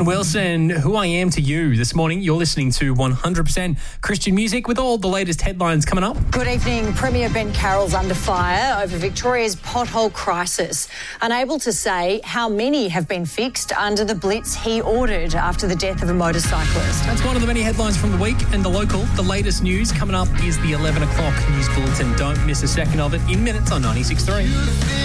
Ian Wilson, Who I Am to You. This morning, you're listening to 100% Christian music with all the latest headlines coming up. Good evening. Premier Ben Carroll's under fire over Victoria's pothole crisis. Unable to say how many have been fixed under the blitz he ordered after the death of a motorcyclist. That's one of the many headlines from the week. And the local, the latest news coming up is the 11 o'clock news bulletin. Don't miss a second of it in minutes on 96.3.